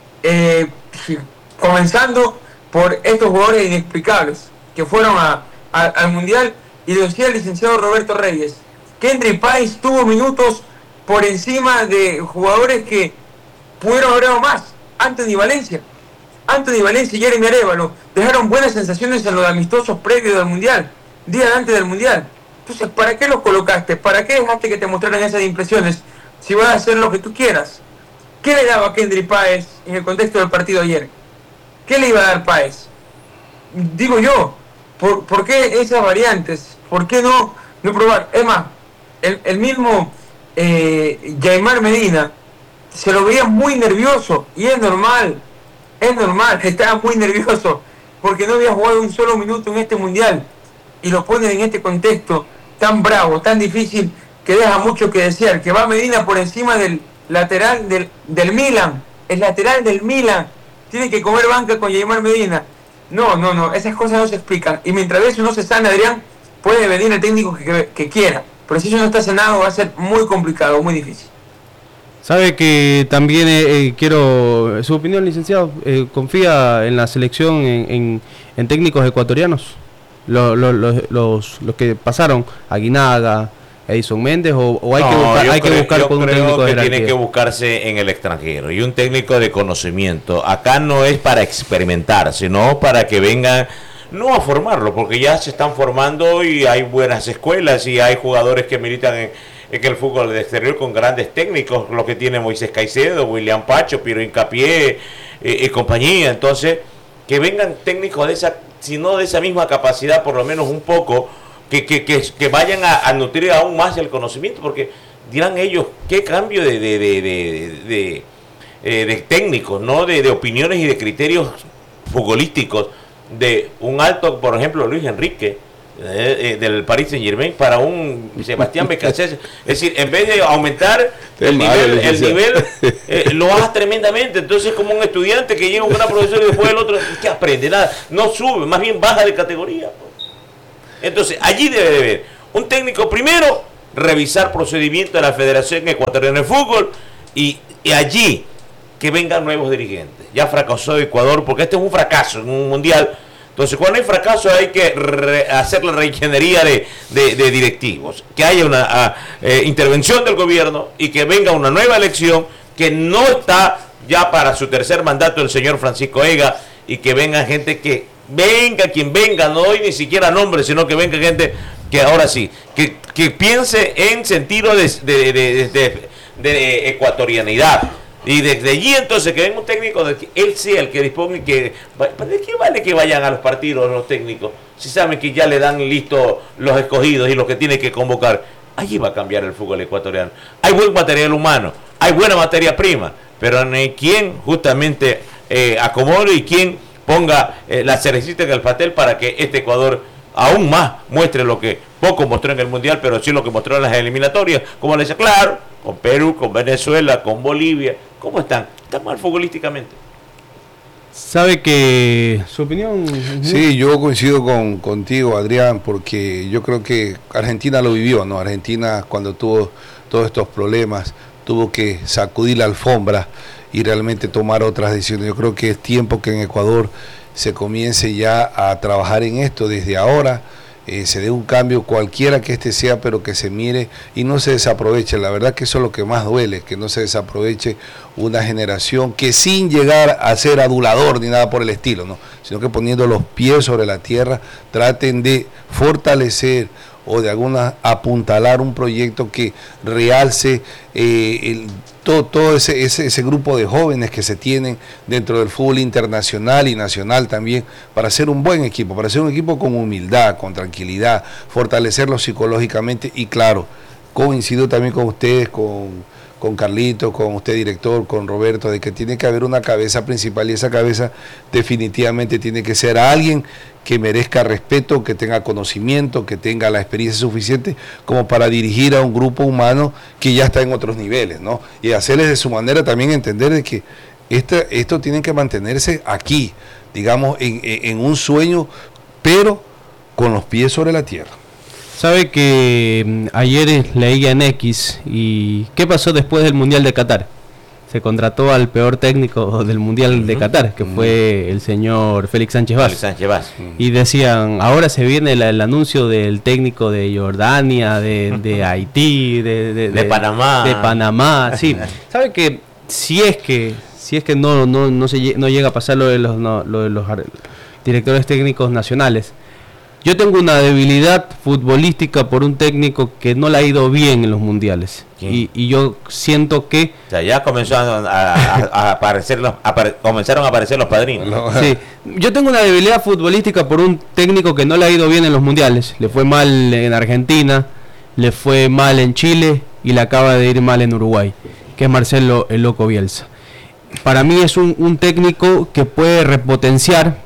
comenzando por estos jugadores inexplicables que fueron al Mundial, y lo decía el licenciado Roberto Reyes, Kendry Páez tuvo minutos por encima de jugadores que pudieron haber dado más. Anthony Valencia y Jeremy Arévalo dejaron buenas sensaciones en los amistosos previos del Mundial, días antes del Mundial. Entonces, ¿para qué los colocaste? ¿Para qué dejaste que te mostraran esas impresiones si vas a hacer lo que tú quieras? ¿Qué le daba a Kendry Páez en el contexto del partido ayer? ¿Qué le iba a dar Páez? Digo yo, ¿por qué esas variantes? ¿Por qué no probar? Es más, el mismo Yaimar Medina se lo veía muy nervioso, y es normal, estaba muy nervioso porque no había jugado un solo minuto en este Mundial, y lo ponen en este contexto tan bravo, tan difícil, que deja mucho que desear, que va Medina por encima del lateral del Milan, el lateral del Milan, tiene que comer banca con Yaimar Medina. No, esas cosas no se explican, y mientras eso no se sana, Adrián, puede venir el técnico que quiera, pero si eso no está sanado va a ser muy complicado, muy difícil. Sabe que también quiero su opinión, licenciado. ¿Confía en la selección en técnicos ecuatorianos? Los que pasaron, Aguinaga, Edison Méndez, o hay que buscar con un técnico de jerarquía. Tiene que buscarse en el extranjero, y un técnico de conocimiento. Acá no es para experimentar, sino para que vengan, no a formarlo, porque ya se están formando y hay buenas escuelas y hay jugadores que militan en el fútbol de exterior con grandes técnicos, lo que tiene Moisés Caicedo, William Pacho, Piero Hincapié y compañía. Entonces, que vengan técnicos de esa, si no de esa misma capacidad, por lo menos un poco, que vayan a nutrir aún más el conocimiento, porque dirán ellos, qué cambio de técnicos, ¿no? De opiniones y de criterios futbolísticos de un alto, por ejemplo, Luis Enrique, del Paris Saint-Germain, para un Sebastián Becasés. Es decir, en vez de aumentar el nivel lo baja tremendamente. Entonces, como un estudiante que llega a una profesora y después el otro, ¿qué aprende? Nada, no sube, más bien baja de categoría. Entonces, allí debe de haber un técnico primero, revisar procedimientos de la Federación Ecuatoriana de Fútbol y allí que vengan nuevos dirigentes. Ya fracasó Ecuador, porque este es un fracaso en un mundial. Entonces, cuando hay fracaso hay que hacer la reingeniería de directivos, que haya una intervención del gobierno y que venga una nueva elección que no está ya para su tercer mandato el señor Francisco Ega, y que venga gente que venga quien venga, no doy ni siquiera nombre, sino que venga gente que ahora sí, que piense en sentido de ecuatorianidad. Y desde allí entonces que venga un técnico, de que él sea el que dispone, ¿de qué vale que vayan a los partidos los técnicos? Si saben que ya le dan listos los escogidos y los que tienen que convocar. Allí va a cambiar el fútbol ecuatoriano. Hay buen material humano, hay buena materia prima, pero no hay quien justamente acomode y quien ponga la cerecita en el pastel para que este Ecuador aún más muestre lo que poco mostró en el Mundial, pero sí lo que mostró en las eliminatorias, como les decía, claro, con Perú, con Venezuela, con Bolivia. ¿Cómo están? Están mal futbolísticamente. ¿Sabe que su opinión? Sí, yo coincido contigo, Adrián, porque yo creo que Argentina lo vivió, ¿no? Argentina, cuando tuvo todos estos problemas, tuvo que sacudir la alfombra y realmente tomar otras decisiones. Yo creo que es tiempo que en Ecuador se comience ya a trabajar en esto desde ahora. Se dé un cambio cualquiera que este sea, pero que se mire y no se desaproveche. La verdad que eso es lo que más duele, que no se desaproveche una generación que, sin llegar a ser adulador ni nada por el estilo, ¿no? Sino que poniendo los pies sobre la tierra traten de fortalecer o de alguna apuntalar un proyecto que realce todo ese grupo de jóvenes que se tienen dentro del fútbol internacional y nacional también, para ser un buen equipo, para ser un equipo con humildad, con tranquilidad, fortalecerlo psicológicamente. Y claro, coincido también con ustedes, con Carlito, con usted director, con Roberto, de que tiene que haber una cabeza principal, y esa cabeza definitivamente tiene que ser alguien que merezca respeto, que tenga conocimiento, que tenga la experiencia suficiente como para dirigir a un grupo humano que ya está en otros niveles, ¿no? Y hacerles de su manera también entender de que esto tiene que mantenerse aquí, digamos, en un sueño, pero con los pies sobre la tierra. Sabe que ayer leí en X, y ¿qué pasó después del Mundial de Qatar? Se contrató al peor técnico del Mundial de Qatar, que fue el señor Félix Sánchez Vaz. Y decían, ahora se viene el anuncio del técnico de Jordania, de Haití, de Panamá. De Panamá, sí. ¿Sabe que si es que no llega a pasar lo de los directores técnicos nacionales? Yo tengo una debilidad futbolística por un técnico que no le ha ido bien en los mundiales. Y yo siento que... O sea, ya comenzaron a aparecer comenzaron a aparecer los padrinos. Sí, yo tengo una debilidad futbolística por un técnico que no le ha ido bien en los mundiales. Le fue mal en Argentina, le fue mal en Chile y le acaba de ir mal en Uruguay, que es Marcelo el Loco Bielsa. Para mí es un técnico que puede repotenciar,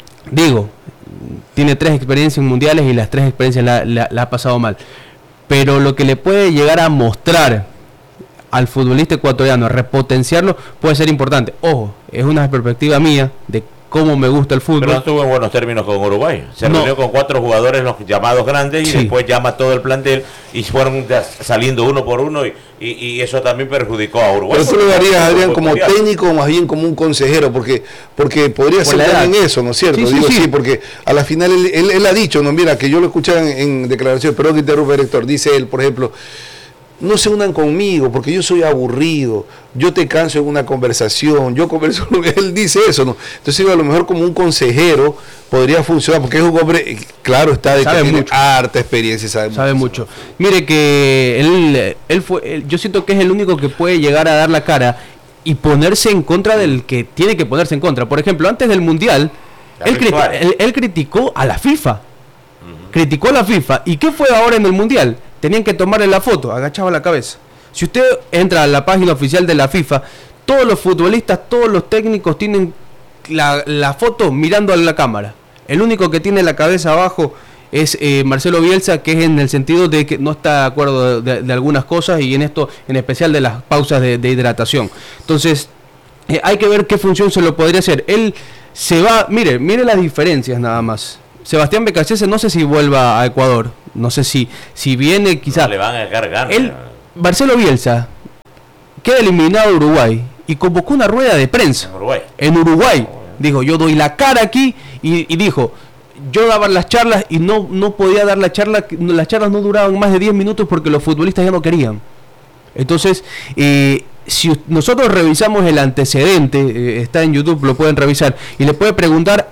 tiene 3 experiencias mundiales y las 3 experiencias la ha pasado mal. Pero lo que le puede llegar a mostrar al futbolista ecuatoriano, repotenciarlo, puede ser importante. Ojo, es una perspectiva mía de cómo me gusta el fútbol. Pero no estuvo en buenos términos con Uruguay. Se reunió con 4 jugadores, los llamados grandes, y después llama todo el plantel, y fueron saliendo uno por uno, y eso también perjudicó a Uruguay. Pero tú lo darías, Adrián, como técnico o más bien como un consejero, porque podría ser también eso, ¿no es cierto? Sí, porque a la final él ha dicho, no, mira, que yo lo escuchaba en declaraciones, pero que interrumpe el director, dice él, por ejemplo, no se unan conmigo porque yo soy aburrido, yo te canso en una conversación, yo converso, él dice eso, ¿no? Entonces a lo mejor como un consejero podría funcionar, porque es un hombre, claro, está de que tiene harta experiencia, sabe mucho. Mire que yo siento que es el único que puede llegar a dar la cara y ponerse en contra del que tiene que ponerse en contra. Por ejemplo, antes del Mundial, él criticó a la FIFA. Criticó a la FIFA. ¿Y qué fue ahora en el Mundial? Tenían que tomarle la foto, agachaba la cabeza. Si usted entra a la página oficial de la FIFA, todos los futbolistas, todos los técnicos tienen la foto mirando a la cámara. El único que tiene la cabeza abajo es Marcelo Bielsa, que es en el sentido de que no está de acuerdo de algunas cosas, y en esto en especial de las pausas de hidratación. Entonces hay que ver qué función se lo podría hacer. Él se va, mire las diferencias nada más. Sebastián Becasese no sé si vuelva a Ecuador, no sé si viene quizás. No le van a cargar. Marcelo Bielsa queda eliminado de Uruguay y convocó una rueda de prensa en Uruguay. Dijo, yo doy la cara aquí, y dijo, yo daba las charlas y no podía dar las charlas no duraban más de 10 minutos porque los futbolistas ya no querían. Entonces, si nosotros revisamos el antecedente, está en YouTube, lo pueden revisar, y le puede preguntar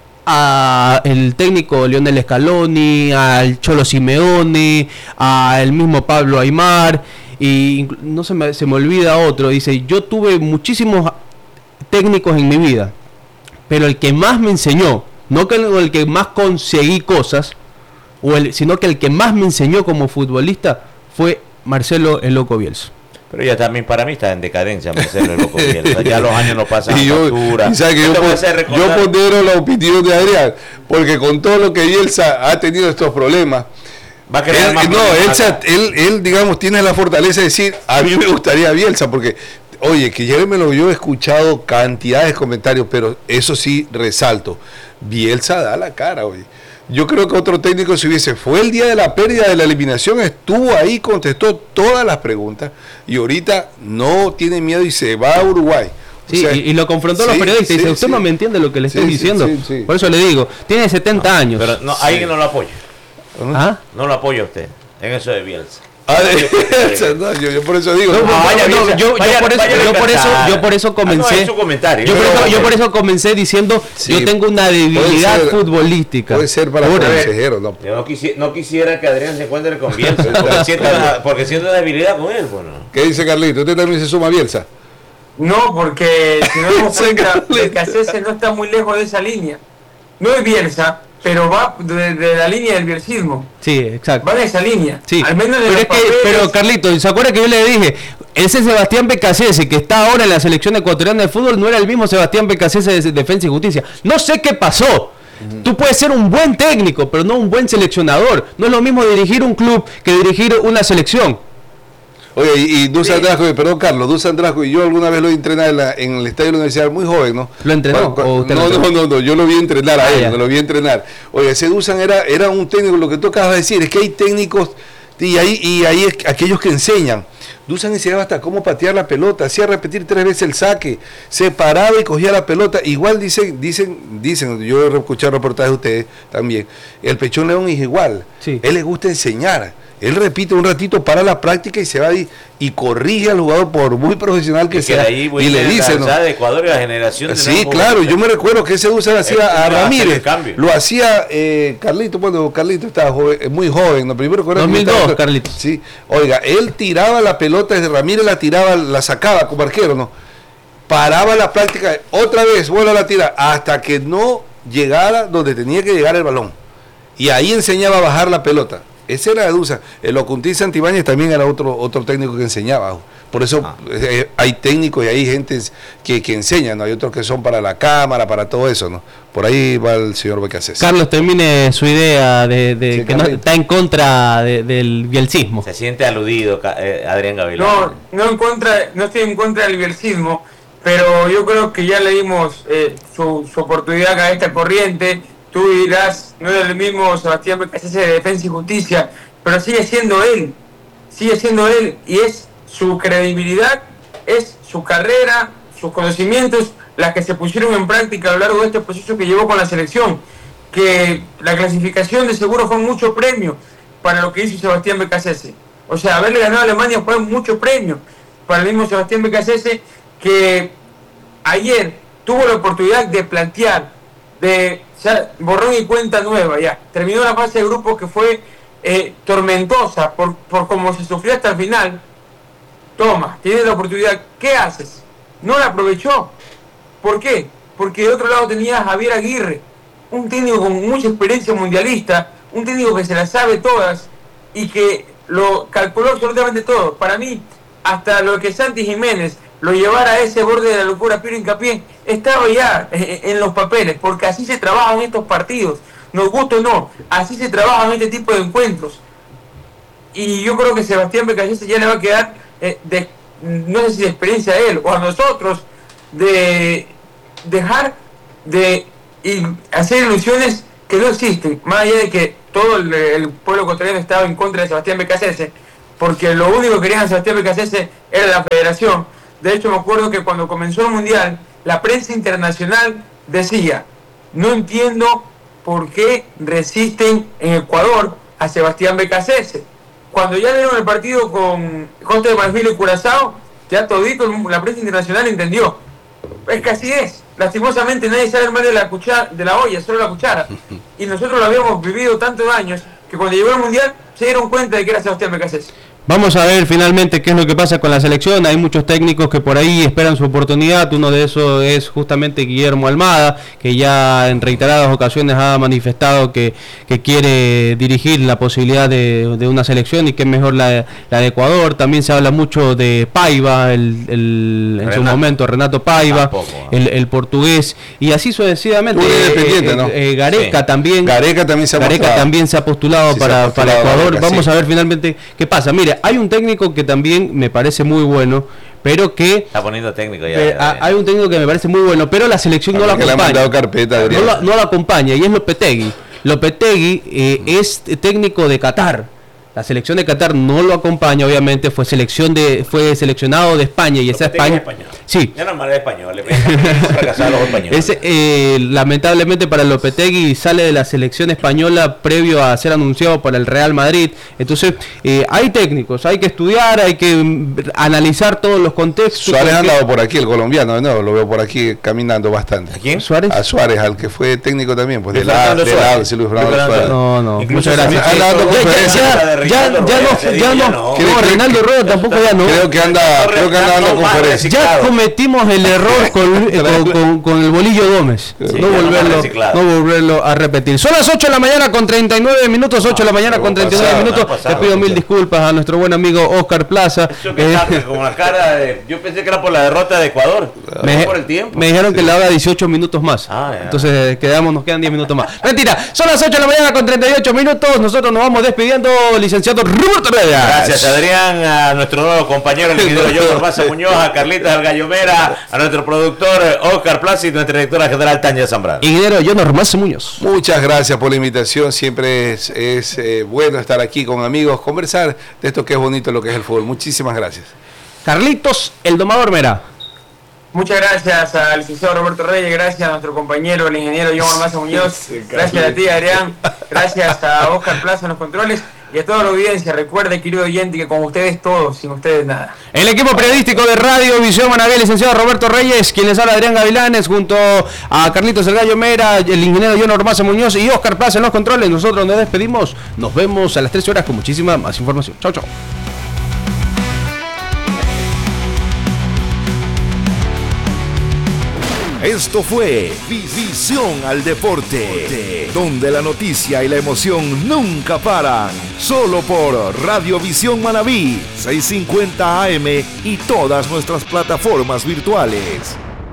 al técnico Lionel Scaloni, al Cholo Simeone, al mismo Pablo Aimar, y no se me olvida otro. Dice, yo tuve muchísimos técnicos en mi vida, pero el que más me enseñó, no que el que más conseguí cosas, sino que el que más me enseñó como futbolista fue Marcelo el Loco Bielsa. Pero ya también para mí está en decadencia Marcelo el Loco Bielsa. Ya los años no pasan factura. Yo pondero la opinión de Adrián, porque con todo lo que Bielsa ha tenido estos problemas, va a crear más él digamos tiene la fortaleza de decir, a mí me gustaría Bielsa, porque oye, que yo he escuchado cantidades de comentarios, pero eso sí resalto, Bielsa da la cara hoy. Yo creo que otro técnico, si fue el día de la pérdida de la eliminación, estuvo ahí, contestó todas las preguntas, y ahorita no tiene miedo y se va a Uruguay. Sí, y lo confrontó a los periodistas y dice, usted no me entiende lo que le estoy diciendo. Por eso le digo, tiene 70 años. Pero no, ahí no lo apoya. ¿Ah? No lo apoya usted en eso de Bielsa. No, yo por eso digo. Yo por eso comencé. Yo por eso comencé diciendo, yo tengo una debilidad futbolística. Puede ser para los consejeros, ¿no? Yo no quisiera que Adrián se encuentre con Bielsa, porque siento debilidad con él, bueno. ¿Qué dice Carlito? ¿Usted también se suma a Bielsa? No, porque si no damos cuenta, Becasese no está muy lejos de esa línea. No es Bielsa, pero va de la línea del bielcismo. Sí, exacto. Va de esa línea. Sí. Al menos pero Carlito, ¿se acuerda que yo le dije? Ese Sebastián Becasese que está ahora en la selección ecuatoriana de fútbol no era el mismo Sebastián Becasese de Defensa y Justicia. No sé qué pasó. Tú puedes ser un buen técnico, pero no un buen seleccionador. No es lo mismo dirigir un club que dirigir una selección. Oye, y Dusan Drasco, perdón Carlos, Dusan Drasco, y yo alguna vez lo vi entrenar en el estadio de la universidad, muy joven, ¿no? ¿Lo entrenó? No, yo lo vi entrenar a él, lo vi entrenar. Oye, ese Dusan era un técnico, lo que tú acabas de decir, es que hay técnicos, y ahí es aquellos que enseñan. Dusan enseñaba hasta cómo patear la pelota, hacía repetir 3 veces el saque, se paraba y cogía la pelota. Igual dicen, yo he escuchado reportajes de ustedes también, el Pechón León es igual, sí. Él le gusta enseñar. Él repite un ratito, para la práctica y se va y corrige al jugador por muy profesional que sea. Y le dice, ¿no? De Ecuador y la generación de sí, claro, yo me recuerdo que ese Dusan hacía a Ramírez, lo hacía Carlito, cuando Carlito estaba muy joven, ¿no? Primero 2002, Carlito. Sí, oiga, él tiraba la pelota desde Ramírez, la sacaba como arquero, ¿no? Paraba la práctica, otra vez, vuelve a la tirar, hasta que no llegara donde tenía que llegar el balón. Y ahí enseñaba a bajar la pelota. Ese era Dusan. El Ocuntín Santibáñez también era otro técnico que enseñaba. Por eso hay técnicos y hay gente que enseñan, ¿no? Hay otros que son para la cámara, para todo eso, ¿no? Por ahí va el señor Becasese. Carlos, termine su idea de que no está en contra del bielcismo. Se siente aludido, Adrián Gavilán. No estoy en contra del bielcismo, pero yo creo que ya le dimos su oportunidad a esta corriente. Tú dirás, no es el mismo Sebastián Becasese de Defensa y Justicia, pero sigue siendo él, y es su credibilidad, es su carrera, sus conocimientos, las que se pusieron en práctica a lo largo de este proceso que llevó con la selección, que la clasificación de seguro fue mucho premio para lo que hizo Sebastián Becasese. O sea, haberle ganado a Alemania fue mucho premio para el mismo Sebastián Becasese, que ayer tuvo la oportunidad de plantear, borrón y cuenta nueva, ya. Terminó la fase de grupos que fue tormentosa por cómo se sufrió hasta el final. Toma, tienes la oportunidad, ¿qué haces? No la aprovechó. ¿Por qué? Porque de otro lado tenía a Javier Aguirre, un técnico con mucha experiencia mundialista, un técnico que se las sabe todas y que lo calculó absolutamente todo. Para mí, hasta lo que Santi Jiménez lo llevara a ese borde de la locura, Piero Hincapié, estaba ya en los papeles, porque así se trabajan estos partidos, nos gusta o no, así se trabajan este tipo de encuentros. Y yo creo que Sebastián Becasese ya le va a quedar, no sé si de experiencia a él o a nosotros, de dejar de hacer ilusiones que no existen, más allá de que todo el pueblo ecuatoriano estaba en contra de Sebastián Becasese, porque lo único que querían Sebastián Becasese era la federación. De hecho, me acuerdo que cuando comenzó el Mundial, la prensa internacional decía: no entiendo por qué resisten en Ecuador a Sebastián Becasese. Cuando ya dieron el partido con Costa de Marfil y Curazao, ya todito la prensa internacional entendió. Es que así es. Lastimosamente nadie sabe más de la olla, solo la cuchara. Y nosotros lo habíamos vivido tantos años que cuando llegó el Mundial se dieron cuenta de que era Sebastián Becasese. Vamos a ver finalmente qué es lo que pasa con la selección. Hay muchos técnicos que por ahí esperan su oportunidad. Uno de esos es justamente Guillermo Almada, que ya en reiteradas ocasiones ha manifestado que quiere dirigir la posibilidad de una selección y que es mejor la de Ecuador. También se habla mucho de Paiva, en su momento Renato Paiva, el portugués, y así sucesivamente. Gareca, sí. También se ha postulado para Ecuador. Gareca, vamos a ver finalmente qué pasa. Mire, hay un técnico que también me parece muy bueno, pero que... Está poniendo técnico ya. Hay un técnico que me parece muy bueno, pero la selección no lo acompaña. No lo acompaña, y es Lopetegui. Lopetegui es técnico de Qatar. La selección de Qatar no lo acompaña, obviamente, fue seleccionado de España, y esa España... Sí. Ya no es mal español, le fracasar los españoles. Lamentablemente para Lopetegui sale de la selección española previo a ser anunciado para el Real Madrid. Entonces, hay técnicos, hay que estudiar, hay que analizar todos los contextos. Suárez ha andado por aquí, el colombiano, no, lo veo por aquí caminando bastante. ¿A quién? ¿Suárez? A Suárez, al que fue técnico también, pues Luis Fernando Suárez. No, incluso muchas gracias. Ya no. Reinaldo Rueda tampoco ya no. Creo que anda dando conferencias. Ya cometimos el error con el Bolillo Gómez. Sí, no volverlo a repetir. Son las 8 de la mañana con 39 minutos. 8 de la mañana con 39 minutos. Le pido mil disculpas a nuestro buen amigo Oscar Plaza. Eso que está con la cara de... Yo pensé que era por la derrota de Ecuador. Por el tiempo. Me dijeron que le haga 18 minutos más. Entonces nos quedan 10 minutos más. Mentira, son las 8 de la mañana con 38 minutos. Nosotros nos vamos despidiendo, licenciado Roberto Reyes. Gracias, Adrián, a nuestro nuevo compañero, el ingeniero John Ormaza Muñoz, a Carlitos del Gallo Mera, a nuestro productor Oscar Plaza y nuestra directora general Tania Zambrano. Ingeniero John Ormaza Muñoz. Muchas gracias por la invitación. Siempre es bueno estar aquí con amigos, conversar de esto que es bonito, lo que es el fútbol. Muchísimas gracias. Carlitos, el domador Mera. Muchas gracias al licenciado Roberto Reyes, gracias a nuestro compañero, el ingeniero John Ormaza Muñoz, gracias a ti, Adrián, gracias a Oscar Plaza en los controles y a toda la audiencia. Recuerde, querido oyente, que con ustedes todo, sin ustedes nada. El equipo periodístico de Radio Visión Manaví, el licenciado Roberto Reyes, quien les habla, Adrián Gavilanes, junto a Carlitos el Gallo Mera, el ingeniero John Ormaza Muñoz y Oscar Plaza en los controles. Nosotros nos despedimos, nos vemos a las 13 horas con muchísima más información. Chau, chau. Esto fue Visión al Deporte, donde la noticia y la emoción nunca paran. Solo por Radio Visión Manaví, 650 AM y todas nuestras plataformas virtuales.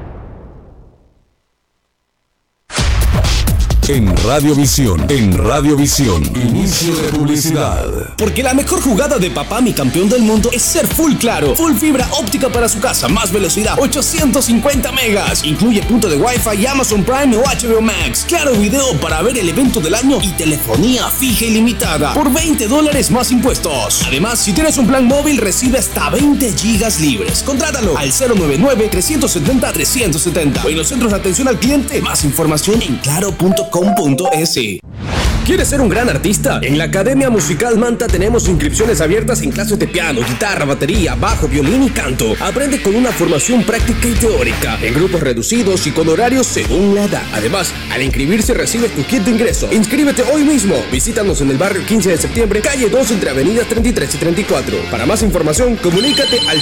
En Radiovisión, inicio de publicidad. Porque la mejor jugada de papá, mi campeón del mundo, es ser full claro. Full fibra óptica para su casa, más velocidad, 850 megas. Incluye punto de Wi-Fi, Amazon Prime o HBO Max. Claro video para ver el evento del año y telefonía fija ilimitada por $20 más impuestos. Además, si tienes un plan móvil, recibe hasta 20 gigas libres. Contrátalo al 099-370-370 o en los centros de atención al cliente. Más información en claro.com.es. ¿Quieres ser un gran artista? En la Academia Musical Manta tenemos inscripciones abiertas en clases de piano, guitarra, batería, bajo, violín y canto. Aprende con una formación práctica y teórica, en grupos reducidos y con horarios según la edad. Además, al inscribirse recibes tu kit de ingreso. Inscríbete hoy mismo. Visítanos en el barrio 15 de septiembre, calle 2, entre avenidas 33 y 34. Para más información, comunícate al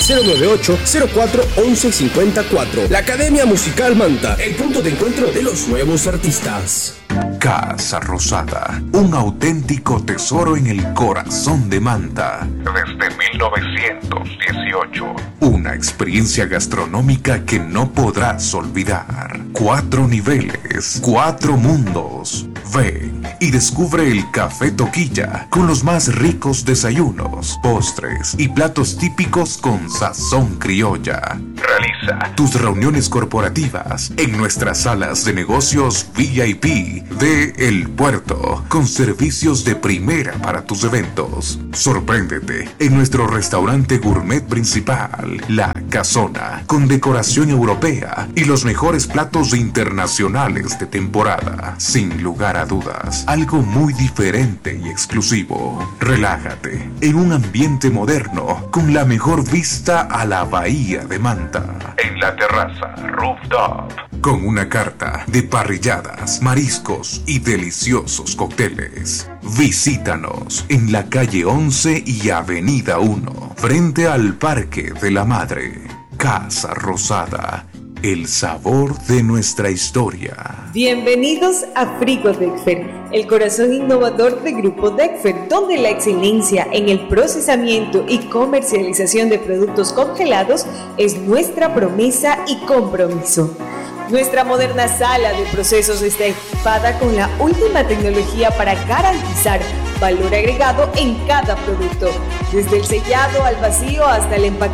098-04-1154. La Academia Musical Manta, el punto de encuentro de los nuevos artistas. Casa Rosada, un auténtico tesoro en el corazón de Manta. Desde 1918. Una experiencia gastronómica que no podrás olvidar. 4 niveles, 4 mundos. Ven y descubre el Café Toquilla con los más ricos desayunos, postres y platos típicos con sazón criolla. Realiza tus reuniones corporativas en nuestras salas de negocios VIP de El Puerto, con servicios de primera para tus eventos. Sorpréndete en nuestro restaurante gourmet principal, La Casona, con decoración europea y los mejores platos internacionales de temporada. Sin lugar a dudas, algo muy diferente y exclusivo. Relájate en un ambiente moderno con la mejor vista a la bahía de Manta. En la terraza Rooftop, con una carta de parrilladas, mariscos y deliciosos cócteles. Visítanos en la calle 11 y avenida 1, frente al Parque de la Madre. Casa Rosada, el sabor de nuestra historia. Bienvenidos a Frigo Dexfer, el corazón innovador de Grupo Dexfer, donde la excelencia en el procesamiento y comercialización de productos congelados es nuestra promesa y compromiso. Nuestra moderna sala de procesos está equipada con la última tecnología para garantizar valor agregado en cada producto, desde el sellado al vacío hasta el empaque